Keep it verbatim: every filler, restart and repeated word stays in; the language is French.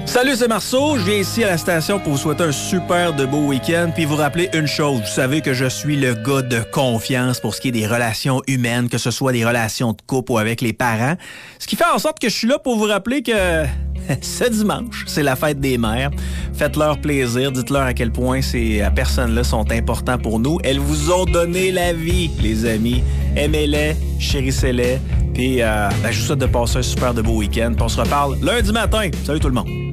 Salut, c'est Marceau. Je viens ici à la station pour vous souhaiter un super de beau week-end puis vous rappeler une chose. Vous savez que je suis le gars de confiance pour ce qui est des relations humaines, que ce soit des relations de couple ou avec les parents. Ce qui fait en sorte que je suis là pour vous rappeler que ce dimanche, c'est la fête des mères. Faites-leur plaisir. Dites-leur à quel point ces personnes-là sont importantes pour nous. Elles vous ont donné la vie, les amis. Aimez-les, chérissez-les. Puis, euh, ben, je vous souhaite de passer un super de beau week-end. Puis on se reparle lundi matin. Salut tout le monde.